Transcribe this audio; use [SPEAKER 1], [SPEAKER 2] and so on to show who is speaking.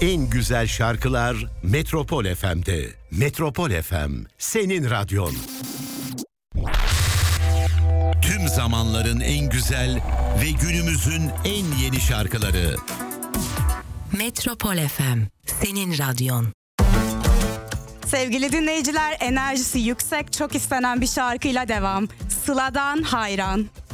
[SPEAKER 1] En güzel şarkılar Metropol FM'de. Metropol FM, senin radyon. Tüm zamanların en güzel ve günümüzün en yeni şarkıları.
[SPEAKER 2] Metropol FM, senin radyon.
[SPEAKER 3] Sevgili dinleyiciler, enerjisi yüksek, çok istenen bir şarkıyla devam. Sıla'dan Hayran.